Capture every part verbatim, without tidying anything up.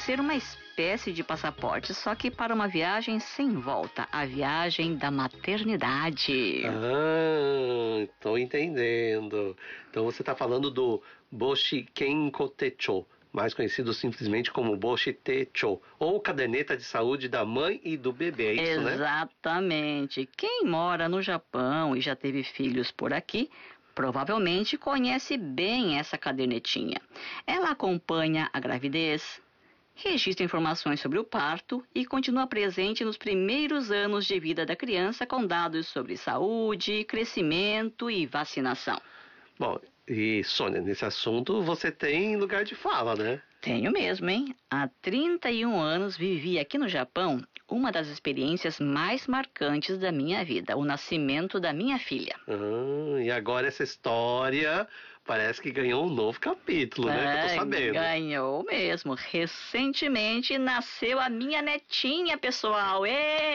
ser uma espécie de passaporte, só que para uma viagem sem volta, a viagem da maternidade. Ah, tô entendendo. Então você tá falando do Boshi Kenko Techo, mais conhecido simplesmente como Boshi Techo, ou caderneta de saúde da mãe e do bebê, é isso, né? Exatamente. Quem mora no Japão e já teve filhos por aqui, provavelmente conhece bem essa cadernetinha. Ela acompanha a gravidez, registra informações sobre o parto e continua presente nos primeiros anos de vida da criança com dados sobre saúde, crescimento e vacinação. Bom, e Sônia, nesse assunto você tem lugar de fala, né? Tenho mesmo, hein? Há trinta e um anos vivi aqui no Japão uma das experiências mais marcantes da minha vida, o nascimento da minha filha. Ah, e agora essa história parece que ganhou um novo capítulo, né? Que eu tô sabendo. Ganhou mesmo. Recentemente nasceu a minha netinha, pessoal.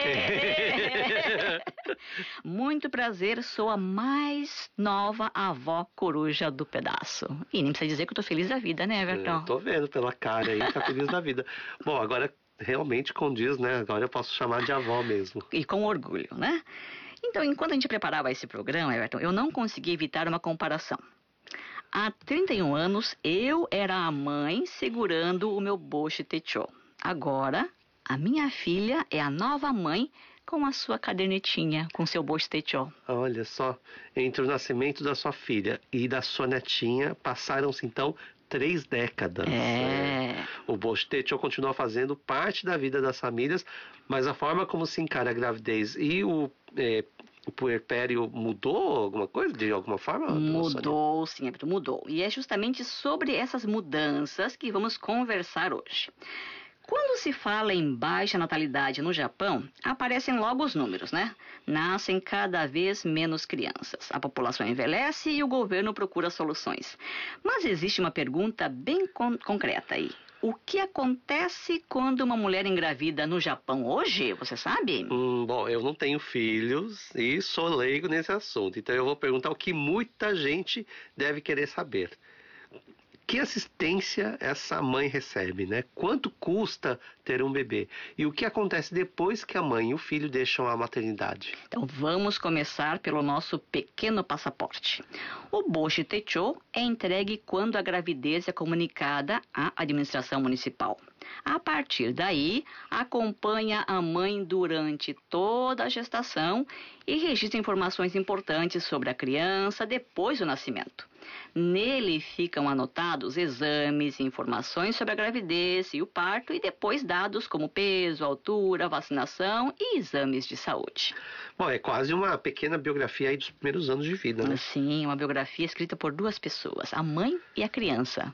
Ê! Muito prazer, sou a mais nova avó coruja do pedaço. E nem precisa dizer que eu tô feliz da vida, né, Everton? Eu tô vendo pela cara aí, tá feliz da vida. Bom, agora realmente condiz, né? Agora eu posso chamar de avó mesmo. E com orgulho, né? Então, enquanto a gente preparava esse programa, Everton, eu não consegui evitar uma comparação. Há trinta e um anos, eu era a mãe segurando o meu Boshi Techo. Agora, a minha filha é a nova mãe com a sua cadernetinha, com seu Boshi Techo. Olha só, entre o nascimento da sua filha e da sua netinha, passaram-se então três décadas. É. É. O Boshi Techo continua fazendo parte da vida das famílias, mas a forma como se encara a gravidez e o... É, o puerpério mudou alguma coisa, de alguma forma? Mudou, sim, Everton, mudou. E é justamente sobre essas mudanças que vamos conversar hoje. Quando se fala em baixa natalidade no Japão, aparecem logo os números, né? Nascem cada vez menos crianças. A população envelhece e o governo procura soluções. Mas existe uma pergunta bem con- concreta aí. O que acontece quando uma mulher engravida no Japão hoje, você sabe? Hum, bom, eu não tenho filhos e sou leigo nesse assunto, então eu vou perguntar o que muita gente deve querer saber. Que assistência essa mãe recebe, né? Quanto custa ter um bebê? E o que acontece depois que a mãe e o filho deixam a maternidade? Então vamos começar pelo nosso pequeno passaporte. O Boshi Techo é entregue quando a gravidez é comunicada à administração municipal. A partir daí, acompanha a mãe durante toda a gestação e registra informações importantes sobre a criança depois do nascimento. Nele ficam anotados exames e informações sobre a gravidez e o parto e depois dados como peso, altura, vacinação e exames de saúde. Bom, é quase uma pequena biografia aí dos primeiros anos de vida, né? Sim, uma biografia escrita por duas pessoas, a mãe e a criança.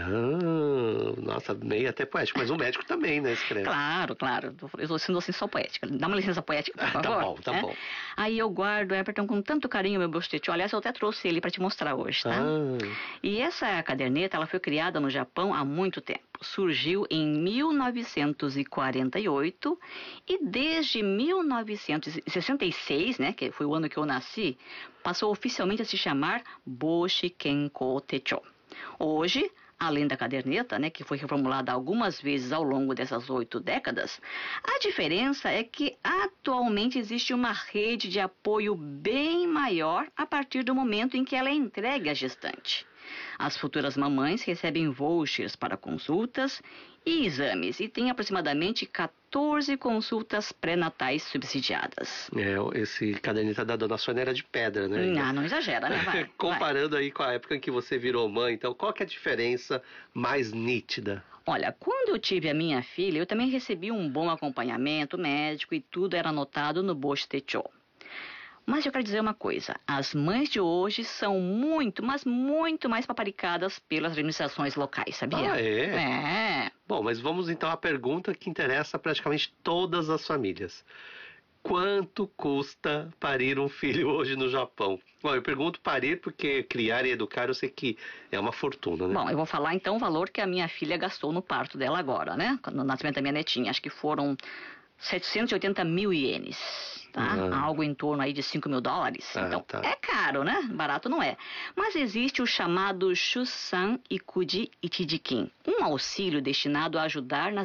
Ah, nossa, meio até poético, mas o médico também, né, escreve. Claro, claro, eu estou sendo assim só poética. Dá uma licença poética, por favor. Tá bom, tá é? bom. Aí eu guardo, Everton, com tanto carinho meu Boshi Techo. Aliás, eu até trouxe ele para te mostrar hoje, tá? Ah. E essa caderneta, ela foi criada no Japão há muito tempo. Surgiu em mil novecentos e quarenta e oito e desde mil novecentos e sessenta e seis, né, que foi o ano que eu nasci, passou oficialmente a se chamar Boshi Kenko Techo. Hoje, além da caderneta, né, que foi reformulada algumas vezes ao longo dessas oito décadas, a diferença é que atualmente existe uma rede de apoio bem maior a partir do momento em que ela é entregue à gestante. As futuras mamães recebem vouchers para consultas e exames e tem aproximadamente quatorze consultas pré-natais subsidiadas. É, esse caderneta da dona Sônia era de pedra, né? Não, não exagera, né? Vai, Comparando vai. aí com a época em que você virou mãe, então qual que é a diferença mais nítida? Olha, quando eu tive a minha filha, eu também recebi um bom acompanhamento médico e tudo era anotado no Boshi Techo. Mas eu quero dizer uma coisa, as mães de hoje são muito, mas muito mais paparicadas pelas administrações locais, sabia? Ah, é? É. Bom, mas vamos então à pergunta que interessa praticamente todas as famílias. Quanto custa parir um filho hoje no Japão? Bom, eu pergunto parir porque criar e educar eu sei que é uma fortuna, né? Bom, eu vou falar então o valor que a minha filha gastou no parto dela agora, né? No nascimento da minha netinha, acho que foram setecentos e oitenta mil ienes, tá? Ah. Algo em torno aí de cinco mil dólares. Ah, então, tá. É caro, né? Barato não é. Mas existe o chamado Shusan Ikuji Ichijikin, um auxílio destinado a ajudar nas